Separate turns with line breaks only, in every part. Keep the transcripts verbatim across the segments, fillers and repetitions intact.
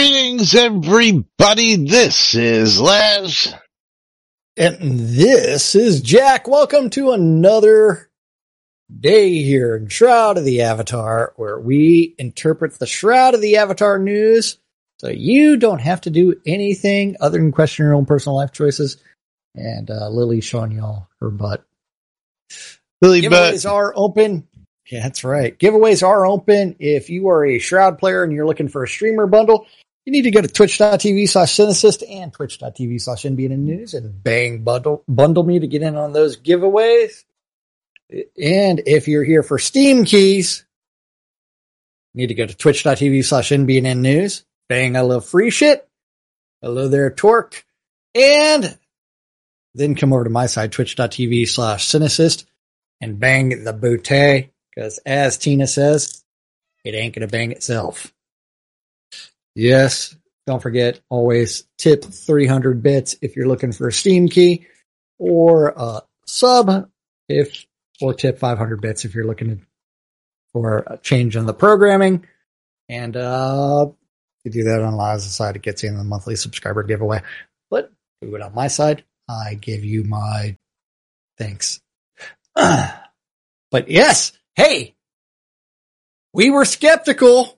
Greetings, everybody. This is Laz.
And this is Jack. Welcome to another day here in Shroud of the Avatar, where we interpret the Shroud of the Avatar news so you don't have to do anything other than question your own personal life choices. And uh, Lily's showing y'all her butt.
Lily
Giveaways
butt.
are open. Yeah, that's right. Giveaways are open. If you are a Shroud player and you're looking for a streamer bundle, you need to go to twitch.tv slash Cinesist and twitch.tv slash NBN News and bang bundle, bundle me to get in on those giveaways. And if you're here for Steam keys, you need to go to twitch.tv slash NBN News. Bang, I love free shit. Hello there, Torque. And then come over to my side, twitch.tv slash Cinesist, and bang the bootay. Because as Tina says, it ain't going to bang itself. Yes, don't forget, always tip three hundred bits if you're looking for a Steam key, or a sub, if, or tip five hundred bits if you're looking for a change in the programming. And uh, you do that on Laz's side, it gets you in the monthly subscriber giveaway. But do it on my side, I give you my thanks. But yes, hey, we were skeptical.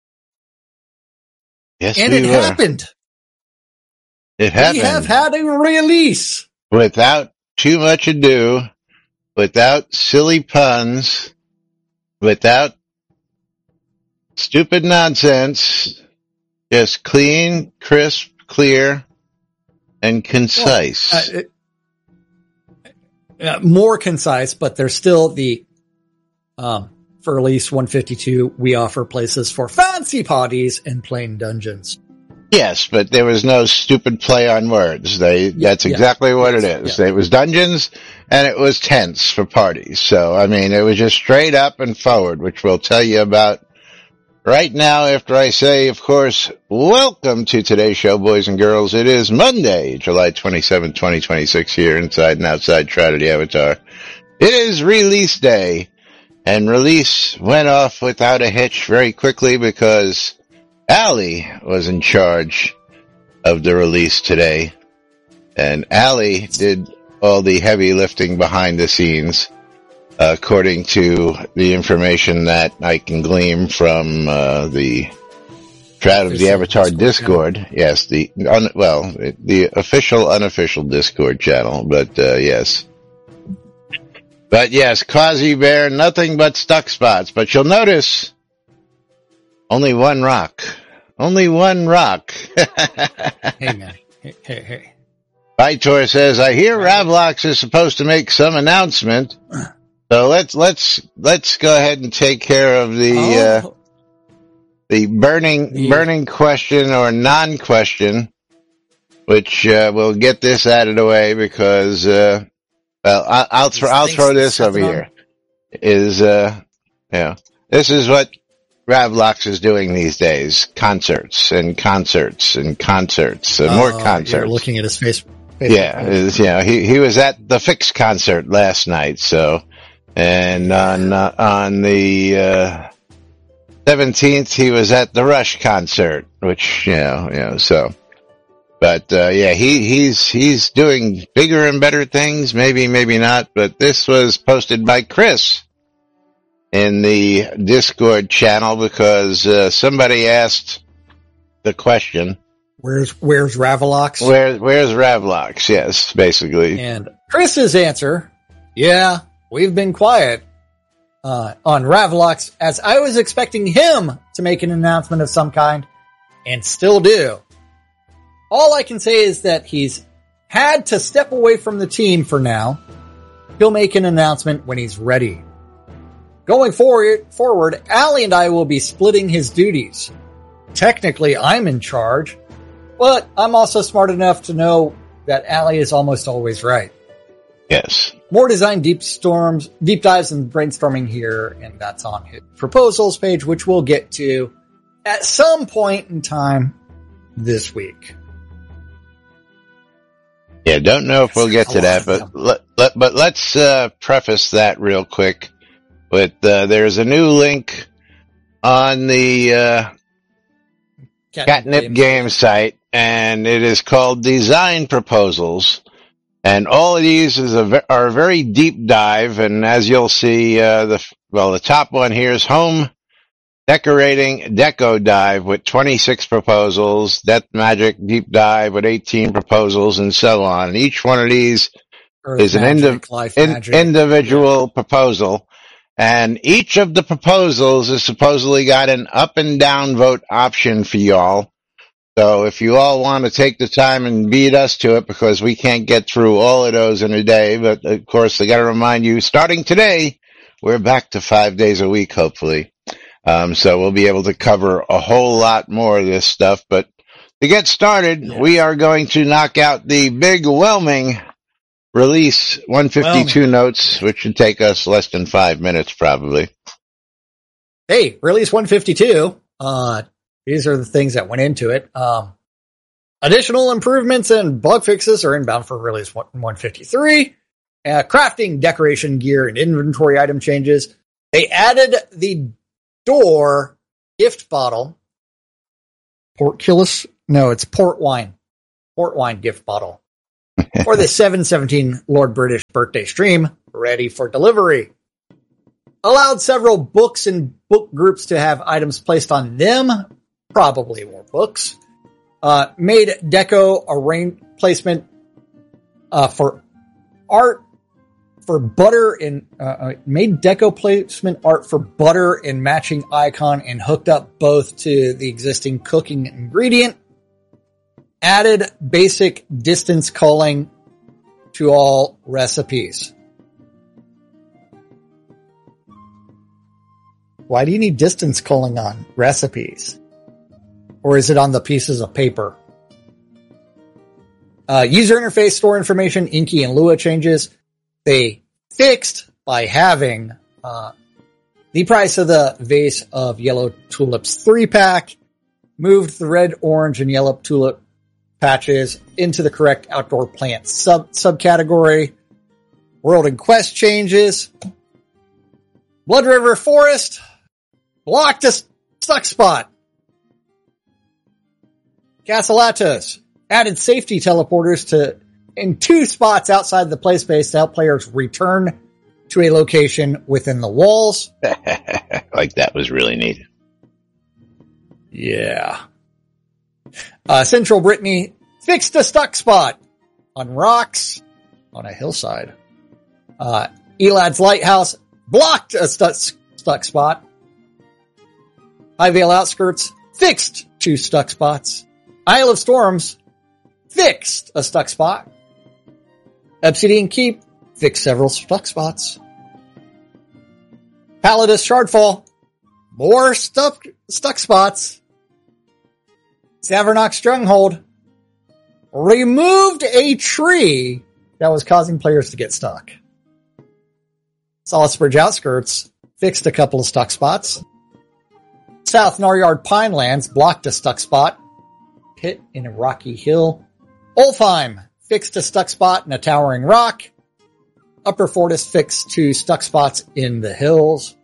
Yes,
and
we
it
were.
happened.
It happened.
We have had a release.
Without too much ado, without silly puns, without stupid nonsense, just clean, crisp, clear, and concise.
Well, uh, it, uh, more concise, but there's still the, um, for release one fifty-two, we offer places for fancy parties and plain dungeons.
Yes, but there was no stupid play on words. They,
Yeah,
that's
yeah,
exactly what
yes,
it is.
yeah.
It was dungeons and it was tents for parties. So, I mean, it was just straight up and forward, which we'll tell you about right now after I say, of course, welcome to today's show, boys and girls. It is Monday, July twenty-seventh, twenty twenty-six here inside and outside Shroud of the Avatar. It is release day. And release went off without a hitch very quickly because Allie was in charge of the release today. And Allie did all the heavy lifting behind the scenes, uh, according to the information that I can glean from uh, the Shroud of the Avatar Discord. Discord. Yes, the, un, well, the official, unofficial Discord channel, but uh, yes. But yes, Quasi Bear, nothing but stuck spots. But you'll notice only one rock. Only one rock.
Hey, man. Hey, hey, hey.
Vitor says, I hear Ravlox is supposed to make some announcement. So let's, let's, let's go ahead and take care of the,
Oh.
uh, the burning,
The-
burning question or non-question, which, uh, we'll get this out of the way because, uh, Well, I, I'll throw, I'll
Thanks
throw
for
this over
stepping on.
here. Is, uh, yeah, this is what Ravlox is doing these days. Concerts and concerts and concerts and more
Oh,
concerts.
You're looking at his face. Facebook
Yeah,
page.
is, yeah, he, he was at the Fix concert last night, so, and on, uh, on the, uh, seventeenth, he was at the Rush concert, which, you know, you know, so. But, uh, yeah, he, he's, he's doing bigger and better things. Maybe, maybe not. But this was posted by Chris in the Discord channel because, uh, somebody asked the question.
Where's, where's Ravlox?
Where, where's Ravlox? Yes, basically.
And Chris's answer, yeah, we've been quiet, uh, on Ravlox as I was expecting him to make an announcement of some kind and still do. All I can say is that he's had to step away from the team for now. He'll make an announcement when he's ready. Going forward, forward, Allie and I will be splitting his duties. Technically, I'm in charge, but I'm also smart enough to know that Allie is almost always right.
Yes.
More design deep storms, deep dives and brainstorming here, and that's on his proposals page, which we'll get to at some point in time this week.
Yeah, don't know if we'll get to that, but let, let, but let's uh, preface that real quick with uh, there's a new link on the uh, Catnip game, game site, and it is called Design Proposals. And all of these is a, are a very deep dive, and as you'll see, uh, the well, the top one here is Home Decorating Deco Dive with twenty-six proposals, Death Magic Deep Dive with eighteen proposals, and so on. And each one of these Earth is magic, an indi- in, individual yeah. proposal. And each of the proposals has supposedly got an up and down vote option for y'all. So if you all want to take the time and beat us to it, because we can't get through all of those in a day, but of course I got to remind you, starting today, we're back to five days a week, hopefully. Um, so we'll be able to cover a whole lot more of this stuff. But to get started, yeah. we are going to knock out the big whelming Release one fifty-two well, notes, which should take us less than five minutes, probably.
Hey, Release one fifty-two. Uh, these are the things that went into it. Um, additional improvements and bug fixes are inbound for Release one fifty-three. Uh, crafting, decoration, gear, and inventory item changes. They added the door gift bottle. Portcullis? No, it's port wine. Port wine gift bottle. For the seven seventeen Lord British birthday stream, ready for delivery. Allowed several books and book groups to have items placed on them, probably more books. Uh, made deco arrange placement uh, for art for butter and uh, made deco placement art for butter and matching icon, and hooked up both to the existing cooking ingredient. Added basic distance culling to all recipes. Why do you need distance culling on recipes? Or is it on the pieces of paper? Uh, user interface, store information, Inky and Lua changes. They fixed by having uh, the price of the vase of Yellow Tulips three pack, moved the red, orange, and yellow tulip patches into the correct outdoor plant sub subcategory. World and quest changes. Blood River Forest blocked a stuck spot. Casalatos added safety teleporters to in two spots outside the play space to help players return to a location within the walls.
Like that was really neat.
Yeah. Uh, Central Brittany fixed a stuck spot on rocks on a hillside. Uh, Elad's Lighthouse blocked a stuck, stuck spot. Highvale Outskirts fixed two stuck spots. Isle of Storms fixed a stuck spot. Obsidian Keep fixed several stuck spots. Palladus Shardfall, more stuck, stuck spots. Savernok Stronghold removed a tree that was causing players to get stuck. Salisbury Outskirts fixed a couple of stuck spots. South Naryard Pinelands blocked a stuck spot. Pit in a rocky hill. Olfheim fixed a stuck spot in a towering rock. Upper Fortis fixed two stuck spots in the hills.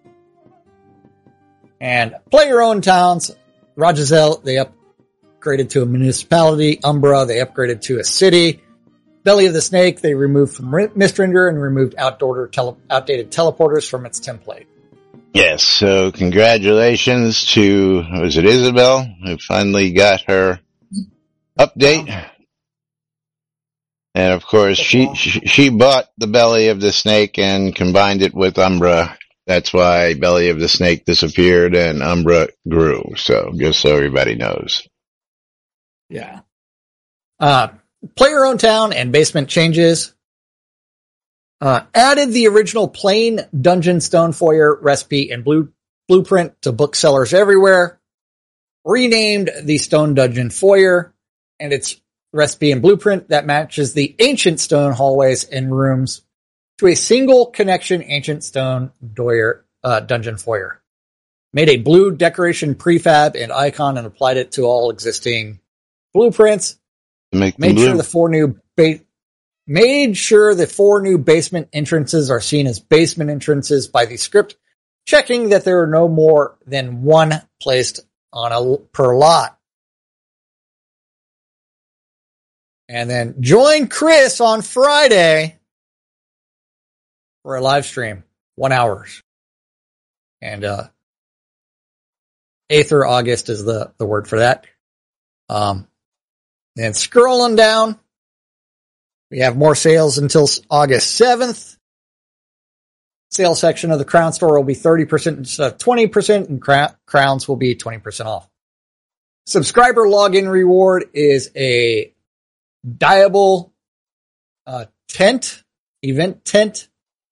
And player-owned towns, Rajazel, they upgraded to a municipality. Umbra, they upgraded to a city. Belly of the Snake, they removed from Mistrender and removed outdoor tele- outdated teleporters from its template.
Yes, so congratulations to, was it Isabel, who finally got her update. And of course, she, she she bought the Belly of the Snake and combined it with Umbra. That's why Belly of the Snake disappeared and Umbra grew. So just so everybody knows.
Yeah. Uh, player-owned town and basement changes. Uh, added the original plain dungeon stone foyer recipe and blue, blueprint to booksellers everywhere. Renamed the stone dungeon foyer and its recipe and blueprint that matches the ancient stone hallways and rooms to a single connection ancient stone doyer, uh, dungeon foyer. Made a blue decoration prefab and icon and applied it to all existing blueprints.
Make
made
blue.
sure the four new ba- made sure the four new basement entrances are seen as basement entrances by the script, checking that there are no more than one placed on a per lot. And then join Chris on Friday for a live stream, one hours. And uh, eighth or August is the, the word for that. Um, and scrolling down, we have more sales until August seventh. Sales section of the Crown Store will be thirty percent instead of twenty percent, and cra- crowns will be twenty percent off. Subscriber login reward is a dyeable uh, tent, event tent.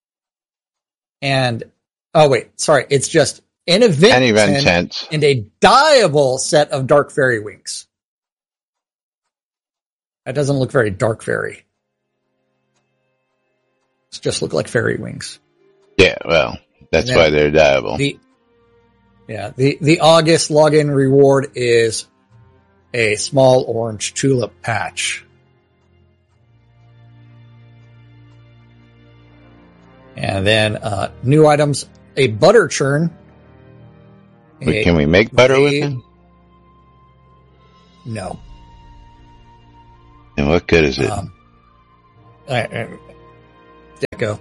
And, oh wait, sorry, it's just an event,
An event
tent,
tent.
and a dyeable set of Dark Fairy wings. That doesn't look very Dark Fairy. It just look like fairy wings.
Yeah, well, that's why they're dyeable.
The, yeah, the, the August login reward is a small orange tulip patch. And then uh, new items, a butter churn.
A, Can we make butter
a,
with it?
No.
And what good is it?
Um, I, I, Deco.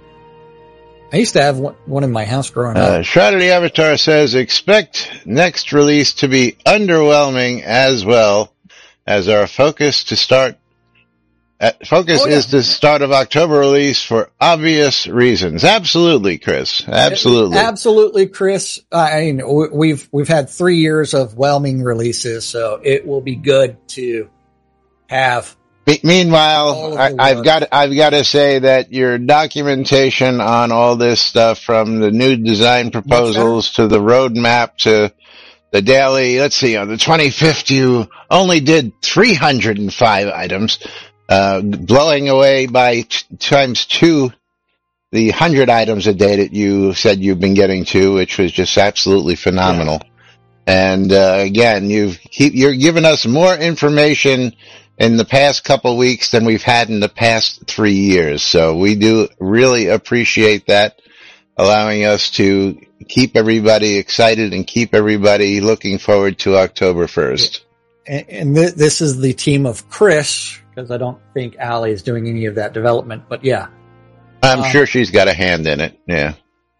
I used to have one, one in my house growing
Uh,
up.
Shroud of the Avatar says, expect next release to be underwhelming as well as our focus to start. Uh, focus
Oh, yeah.
is the start of October release for obvious reasons. Absolutely, Chris. Absolutely.
Absolutely, Chris. I mean, w- we've we've had three years of whelming releases, so it will be good to have.
Me- Meanwhile,
All of
I,
the
I've
work.
got I've got to say that your documentation on all this stuff, from the new design proposals to the roadmap to the daily, let's see, on the twenty-fifth, you only did three hundred five items, uh, blowing away by t- times two the one hundred items a day that you said you've been getting to, which was just absolutely phenomenal. And uh, again, you've keep you're giving us more information in the past couple weeks than we've had in the past three years. So we do really appreciate that, allowing us to keep everybody excited and keep everybody looking forward to October first.
And, and th- this is the team of Chris, because I don't think Allie is doing any of that development. But yeah,
I'm
Um,
sure she's got a hand in it. Yeah.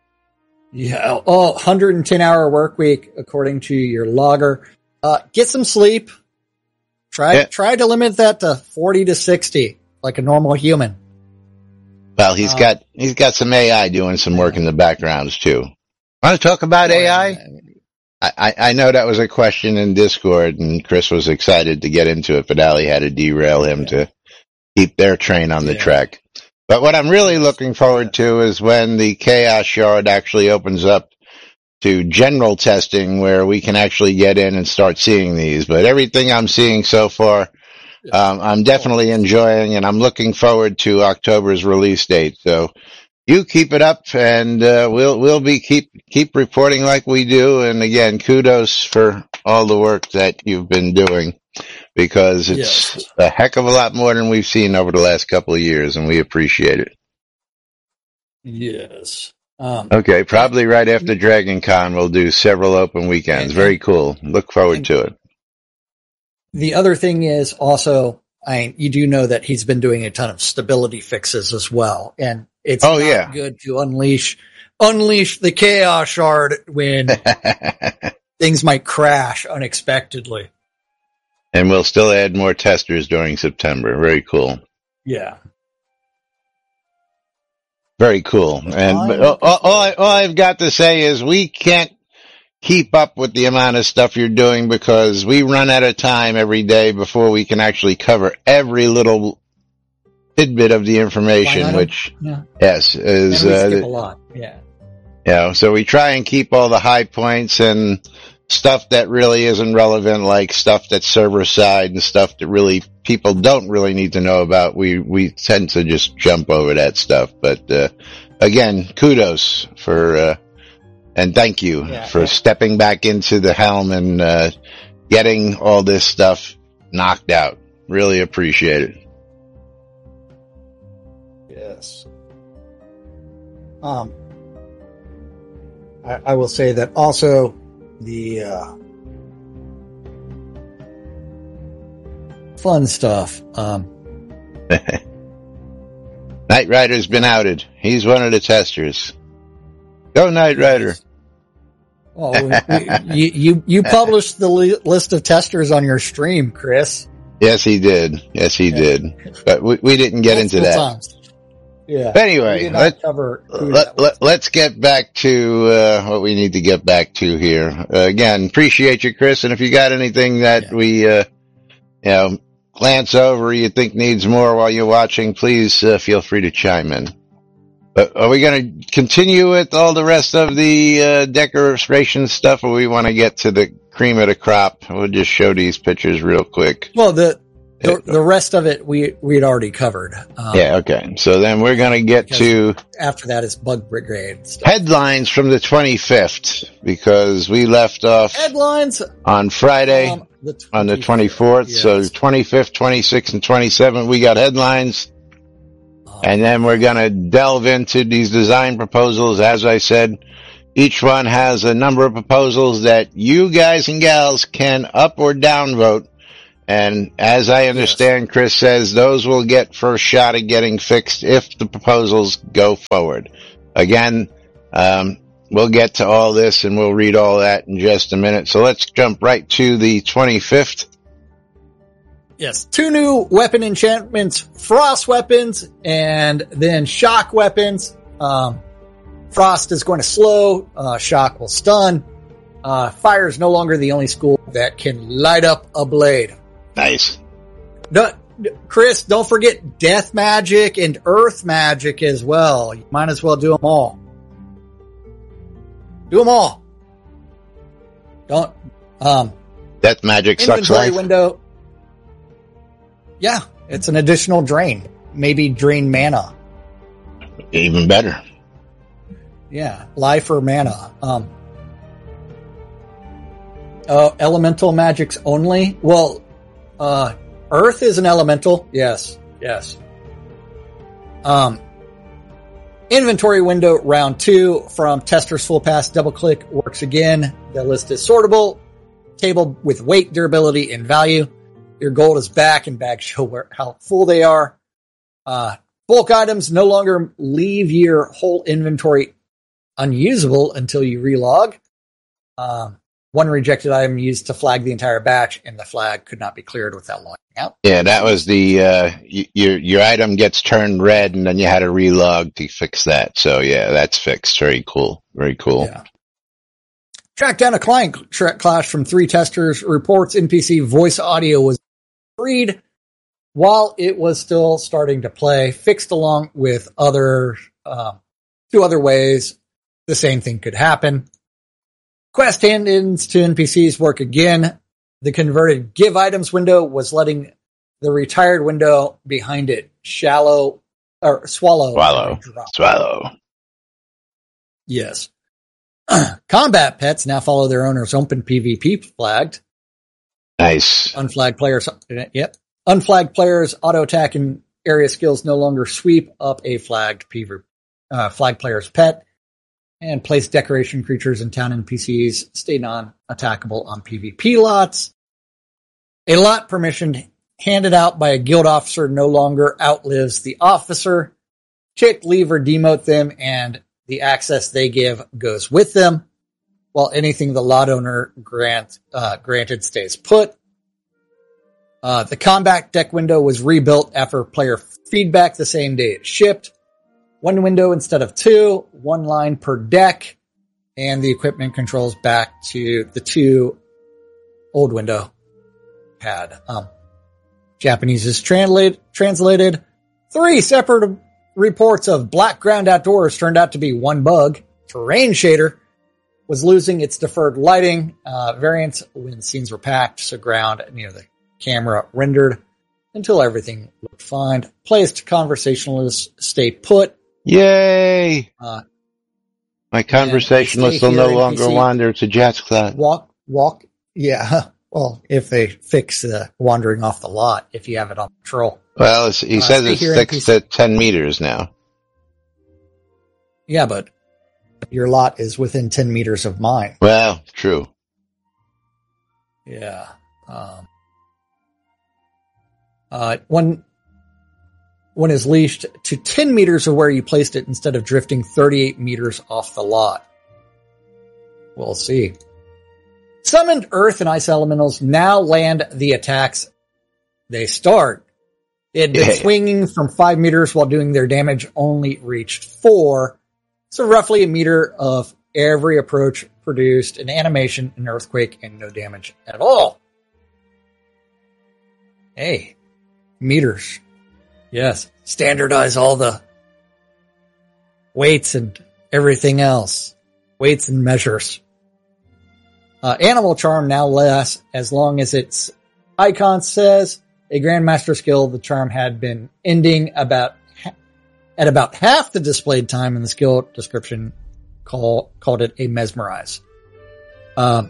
yeah. Oh, one hundred ten hour work week according to your logger. Uh, get some sleep. Try
Yeah.
try to limit that to forty to sixty, like a normal human.
Well, he's
Um,
got he's got some A I doing some work in the backgrounds too. Want to talk about A I? I, I, I know that was a question in Discord, and Chris was excited to get into it, but Ali had to derail him to keep their train on the
Yeah.
track. But what I'm really looking forward to is when the Chaos Shard actually opens up to general testing, where we can actually get in and start seeing these. But everything I'm seeing so far, um, I'm definitely enjoying, and I'm looking forward to October's release date. So you keep it up, and uh, we'll we'll be keep keep reporting like we do. And again, kudos for all the work that you've been doing, because it's
Yes.
a heck of a lot more than we've seen over the last couple of years, and we appreciate it.
Yes. Um,
Okay, probably right after Dragon Con, we'll do several open weekends. Very cool. Look forward to it.
The other thing is also, I you do know that he's been doing a ton of stability fixes as well, and it's
Oh,
not
yeah.
good to unleash unleash the Chaos Shard when things might crash unexpectedly.
And we'll still add more testers during September. Very cool.
Yeah.
Very cool. And but all, all, all I- all I've got to say is we can't keep up with the amount of stuff you're doing, because we run out of time every day before we can actually cover every little tidbit of the information,
Line item?
which,
Yeah.
yes, is,
And we
uh,
skip a lot. Yeah.
you know, so we try and keep all the high points and stuff that really isn't relevant, like stuff that's server side and stuff that really people don't really need to know about. We, we tend to just jump over that stuff. But, uh, again, kudos for, uh, and thank you
Yeah,
for
yeah.
stepping back into the helm and, uh, getting all this stuff knocked out. Really appreciate it.
Yes. Um, I, I will say that also the uh, fun stuff. Um,
Knight Rider's been outed. He's one of the testers. Go Knight Rider.
Well, we, you, you, you published the li- list of testers on your stream, Chris.
Yes, he did. Yes, he yeah. did. But we, we didn't get Multiple into that. Times.
Yeah.
But anyway, let, cover let, let, let's get back to uh, what we need to get back to here. Uh, again, appreciate you, Chris. And if you got anything that yeah. we, uh, you know, glance over, you think needs more while you're watching, please uh, feel free to chime in. But are we going to continue with all the rest of the uh, decoration stuff, or we want to get to the cream of the crop? We'll just show these pictures real quick.
Well, the the, the rest of it we we had already covered. Um,
yeah, okay. So then we're going to get to
after that is Bug Brigade stuff.
Headlines from the twenty-fifth, because we left off
headlines
on Friday um, the on the twenty-fourth. Yes. So twenty-fifth, twenty-sixth, and twenty-seventh we got headlines. And then we're going to delve into these design proposals. As I said, each one has a number of proposals that you guys and gals can up or down vote. And as I understand, yes. Chris says those will get first shot at getting fixed if the proposals go forward. Again, um, we'll get to all this and we'll read all that in just a minute. So let's jump right to the twenty-fifth.
Yes, two new weapon enchantments, frost weapons, and then shock weapons. Um, frost is going to slow, uh, shock will stun. Uh, fire is no longer the only school that can light up a blade.
Nice.
No, Chris, don't forget death magic and earth magic as well. You might as well do them all. Do them all. Don't, um,
death magic sucks life.
Window. Yeah, it's an additional drain. Maybe drain mana.
Even better.
Yeah, life or mana. Um, uh, elemental magics only. Well, uh, earth is an elemental. Yes, yes. Um, inventory window round two from Tester's Full Pass. Double click works again. The list is sortable. Table with weight, durability, and value. Your gold is back and bags show where, how full they are. Uh, bulk items no longer leave your whole inventory unusable until you relog. Um, one rejected item used to flag the entire batch, and the flag could not be cleared without logging out.
Yeah, that was the, uh, y- your, your item gets turned red and then you had to relog to fix that. So yeah, that's fixed. Very cool. Very cool.
Yeah. Track down a client tra- clash from three testers. Reports N P C voice audio was freed while it was still starting to play, fixed along with other, uh, two other ways the same thing could happen. Quest hand-ins to N P Cs work again. The converted give items window was letting the retired window behind it shallow, or swallow.
Swallow. Swallow.
Yes. Combat pets now follow their owner's open PvP flagged.
Nice.
Unflagged players, yep. Unflagged players auto attack and area skills no longer sweep up a flagged P V, uh, flagged player's pet, and place decoration creatures and town N P Cs stay non-attackable on PvP lots. A lot permission handed out by a guild officer no longer outlives the officer. Check, leave, or demote them, and the access they give goes with them, while anything the lot owner grant, uh, granted stays put. Uh, the combat deck window was rebuilt after player feedback the same day it shipped. One window instead of two, one line per deck, and the equipment controls back to the two old window had. Um, Japanese is translate, translated. Three separate reports of Black Ground Outdoors turned out to be one bug. Terrain shader was losing its deferred lighting uh, variants when scenes were packed, so ground near the camera rendered until everything looked fine. Placed conversationalists stay put.
Yay!
Uh,
My conversationalists will no longer N P C wander to Jat's Cloud.
Walk, walk, yeah. Well, if they fix uh, wandering off the lot, if you have it on patrol.
Well, it's, he uh, says it's six to ten meters now.
Yeah, but your lot is within ten meters of mine.
Well, true.
Yeah. Um, uh, one, one is leashed to ten meters of where you placed it instead of drifting thirty-eight meters off the lot. We'll see. Summoned earth and ice elementals now land the attacks they start. They had been
Yeah.
swinging from five meters while doing their damage only reached four. So roughly a meter of every approach produced an animation, an earthquake, and no damage at all. Hey, meters. Yes, standardize all the weights and everything else. Weights and measures. Uh, Animal Charm now lasts as long as its icon says. A Grandmaster skill, the charm had been ending about ha- at about half the displayed time, and the skill description call, called it a mesmerize. Um,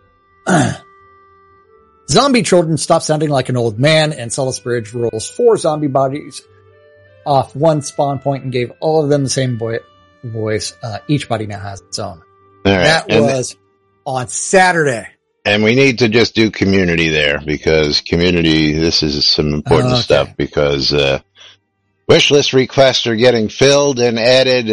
Zombie Children stop sounding like an old man, and Solace Bridge rolls four zombie bodies off one spawn point and gave all of them the same vo- voice. Uh, each body now has its own.
All right.
That
And-
was on Saturday.
And we need to just do community there because community, this is some important
Okay.
stuff because, uh, wish list requests are getting filled and added